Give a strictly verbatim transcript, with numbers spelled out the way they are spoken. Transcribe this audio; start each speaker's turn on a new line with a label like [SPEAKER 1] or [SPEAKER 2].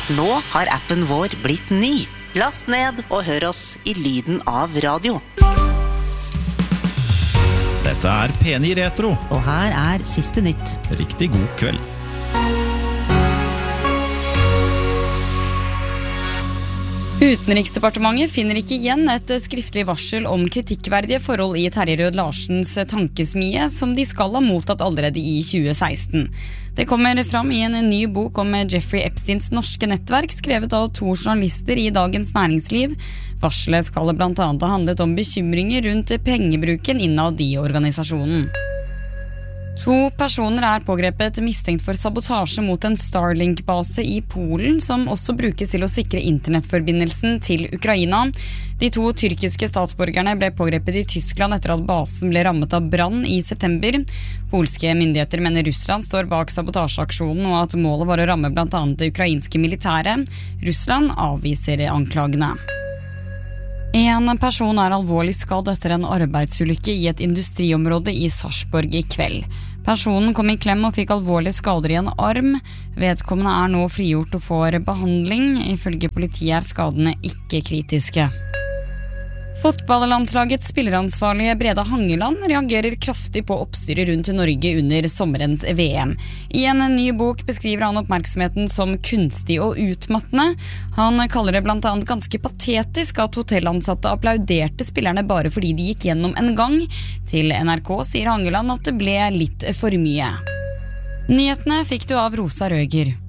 [SPEAKER 1] Nå har appen vår blitt ny. Last ned og hør oss i lyden av radio.
[SPEAKER 2] Dette er P ni Retro.
[SPEAKER 1] Og her er siste nytt.
[SPEAKER 2] Riktig god kveld.
[SPEAKER 3] Utenriksdepartementet finner ikke igjen et skriftlig varsel om kritikkverdige forhold i Terje Rød Larsens tankesmie, som de skal ha mottatt allerede i tjue seksten. Det kommer fram i en ny bok om Jeffrey Epsteins norske nettverk, skrevet av to journalister i Dagens Næringsliv. Varselet skal blant annet ha handlet om bekymringer rundt pengebruken innad i organisasjonen. To personer er pågrepet mistenkt for sabotasje mot en Starlink-base i Polen, som også brukes til å sikre internettforbindelsen til Ukraina. De to tyrkiske statsborgerne ble pågrepet i Tyskland etter at basen ble rammet av brann i september. Polske myndigheter mener Russland står bak sabotasjeaksjonen, og at målet var å ramme blant annet det ukrainske militæret. Russland avviser anklagene. En person er alvorlig skadd etter en arbeidsulykke i et industriområde i Sarpsborg i kveld. Personen kom i klem og fikk alvorlige skader i en arm. Vedkommende er nå frigjort og får behandling. Ifølge politiet er skadene ikke kritiske. Fotballlandslagets spilleransvarlige Brede Hangeland reagerer kraftig på oppstyret rundt Norge under sommerens V M. I en ny bok beskriver han oppmerksomheten som kunstig og utmattende. Han kaller det blant annet ganske patetisk at hotellansatte applauderte spillerne bare fordi de gikk gjennom en gang. Til N R K sier Hangeland at det ble litt for mye. Nyhetene fikk du av Rosa Røger.